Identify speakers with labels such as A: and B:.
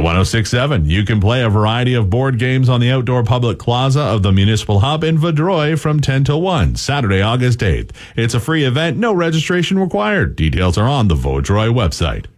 A: K1067. You can play a variety of board games on the outdoor public plaza of the Municipal Hub in Vaudreuil from 10 till 1, Saturday, August 8th. It's a free event, no registration required. Details are on the Vaudreuil website.